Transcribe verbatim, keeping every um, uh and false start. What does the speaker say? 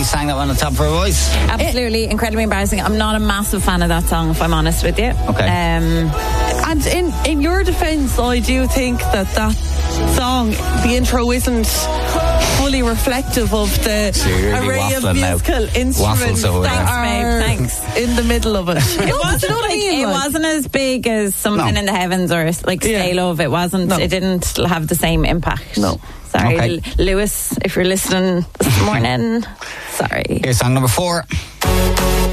sang that one on the top of her voice. Absolutely, it, incredibly embarrassing. I'm not a massive fan of that song, if I'm honest with you. Okay. Um, and in, in your defence, I do think that that song, the intro isn't fully reflective of the so array of musical now. instruments over that Thanks, are babe, thanks. in the middle of it. It No, wasn't, you know what I like, mean, it like? wasn't as big as Something No. in the Heavens or like Stay Yeah. Love. It wasn't. No. It didn't have the same impact. No. Sorry, Okay. L- Lewis, if you're listening this morning. Sorry. Here's song number four.